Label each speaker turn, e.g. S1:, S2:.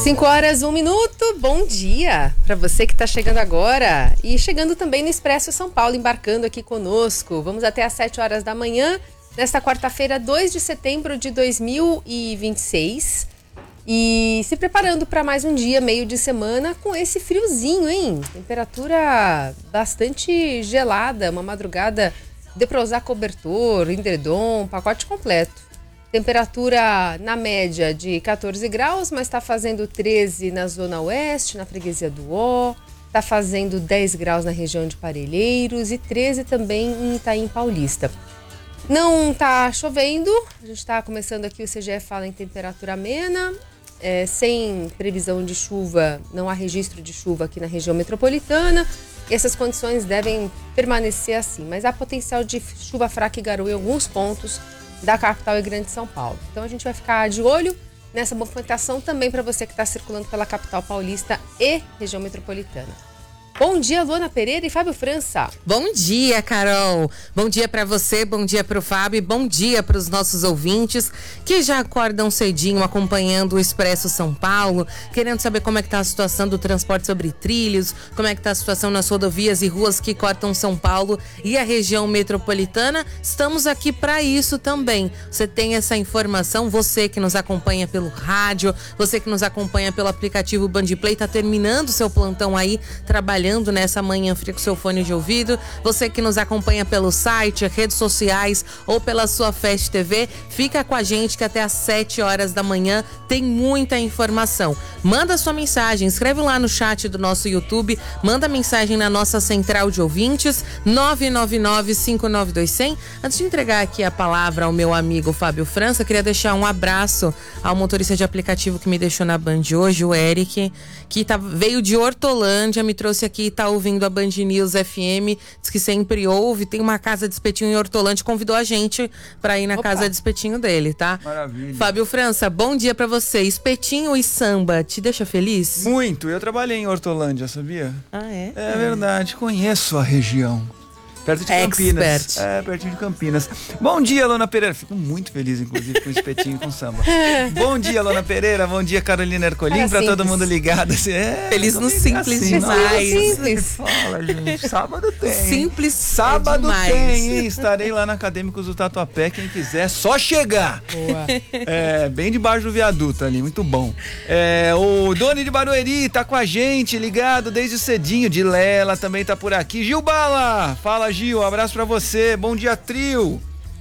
S1: 5h01. Bom dia para você que está chegando agora e chegando também no Expresso São Paulo, embarcando aqui conosco. Vamos até às 7 horas da manhã, nesta quarta-feira, 2 de setembro de 2026. E se preparando para mais um dia, meio de semana, com esse friozinho, hein? Temperatura bastante gelada, uma madrugada dê para usar cobertor, edredom, pacote completo. Temperatura na média de 14 graus, mas está fazendo 13 na Zona Oeste, na freguesia do Ó. Está fazendo 10 graus na região de Parelheiros e 13 também em Itaim Paulista. Não está chovendo, a gente está começando aqui, o CGE fala em temperatura amena, sem previsão de chuva, não há registro de chuva aqui na região metropolitana. E essas condições devem permanecer assim, mas há potencial de chuva fraca e garoa em alguns pontos da capital e grande São Paulo. Então a gente vai ficar de olho nessa movimentação também para você que está circulando pela capital paulista e região metropolitana. Bom dia, Luana Pereira e Fábio França.
S2: Bom dia, Carol. Bom dia para você, bom dia para o Fábio, bom dia para os nossos ouvintes que já acordam cedinho acompanhando o Expresso São Paulo, querendo saber como é que tá a situação do transporte sobre trilhos, como é que tá a situação nas rodovias e ruas que cortam São Paulo e a região metropolitana. Estamos aqui para isso também. Você tem essa informação, você que nos acompanha pelo rádio, você que nos acompanha pelo aplicativo Bandplay, tá terminando seu plantão aí, trabalhando nessa manhã fria com seu fone de ouvido, você que nos acompanha pelo site, redes sociais ou pela sua Fast TV, fica com a gente que até às 7 horas da manhã tem muita informação. Manda sua mensagem, escreve lá no chat do nosso YouTube, manda mensagem na nossa central de ouvintes 999-592-100. Antes de entregar aqui a palavra ao meu amigo Fábio França, queria deixar um abraço ao motorista de aplicativo que me deixou na Band hoje, o Eric, que veio de Hortolândia, me trouxe aqui, tá ouvindo a Band News FM, diz que sempre ouve, tem uma casa de espetinho em Hortolândia, convidou a gente pra ir na casa de espetinho dele, tá?
S3: Maravilha.
S2: Fábio França, bom dia pra você. Espetinho e samba, te deixa feliz?
S3: Muito, eu trabalhei em Hortolândia, sabia?
S2: Ah, é?
S3: É verdade, conheço a região. Perto de Campinas. Pertinho de Campinas. Bom dia, Luana Pereira. Fico muito feliz, inclusive, com o espetinho com samba. Bom dia, Luana Pereira. Bom dia, Carolina Ercolim. Pra todo mundo ligado.
S2: Feliz no simples assim, demais.
S3: Simples. Fala, gente. Sábado tem.
S2: Simples.
S3: Sábado tem, hein? Estarei lá na Acadêmicos do Tatuapé. Quem quiser, só chegar.
S1: Boa.
S3: Bem debaixo do viaduto ali. Muito bom. O Doni de Barueri tá com a gente, ligado desde cedinho. De Lela também tá por aqui. Gil Bala. Fala, Gil, um abraço pra você, bom dia, trio.